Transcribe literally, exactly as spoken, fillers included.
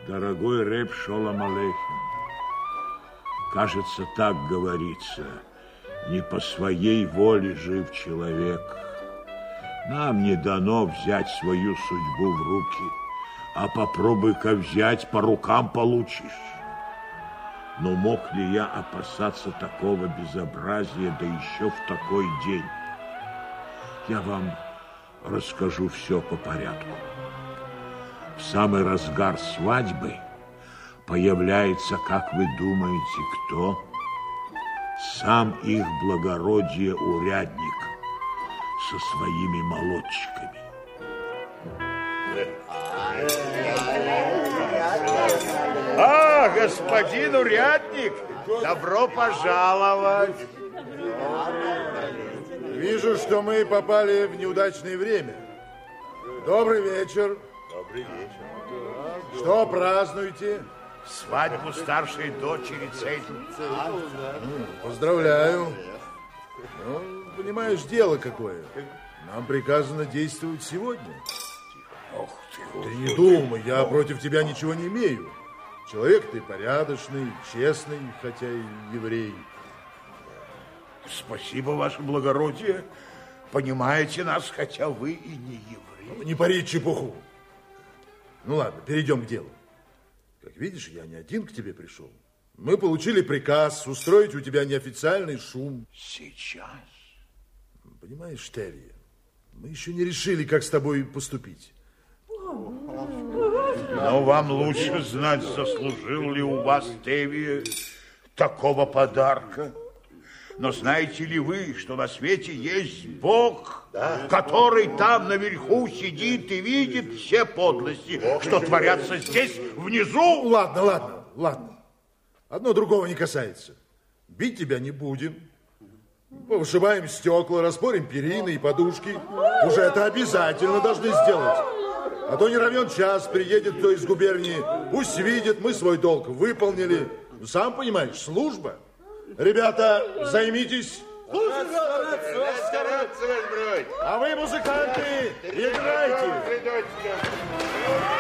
Дорогой рэб Шолом Алейхем, кажется, так говорится, не по своей воле жив человек. Нам не дано взять свою судьбу в руки, а попробуй-ка взять, по рукам получишь. Но мог ли я опасаться такого безобразия, да еще в такой день? Я вам расскажу все по порядку. В самый разгар свадьбы появляется, как вы думаете, кто? Сам их благородие урядник со своими молодчиками. А, господин урядник, добро пожаловать. Вижу, что мы попали в неудачное время. Добрый вечер. Добрый вечер. Что празднуете? Свадьбу старшей дочери Цейтлин. Поздравляю. Ну, понимаешь, дело какое. Нам приказано действовать сегодня. Ох ты, ты не думай, я против тебя ничего не имею. Человек ты порядочный, честный, хотя и еврей. Спасибо, ваше благородие. Понимаете нас, хотя вы и не еврей. Не пари чепуху. Ну ладно, перейдем к делу. Как видишь, я не один к тебе пришел. Мы получили приказ устроить у тебя неофициальный шум. Сейчас? Понимаешь, Терри, мы еще не решили, как с тобой поступить. Но вам лучше знать, заслужил ли у вас Теви такого подарка. Но знаете ли вы, что на свете есть Бог, да, который там наверху сидит и видит все подлости, Бог, что творятся здесь, внизу? Ладно, ладно, ладно. Одно другого не касается. Бить тебя не будем. Повышибаем стекла, распорим перины и подушки. Уже это обязательно должны сделать. А то не равен час, приедет кто из губернии. Пусть видит, мы свой долг выполнили. Сам понимаешь, служба. Ребята, займитесь. А вы, музыканты, играйте.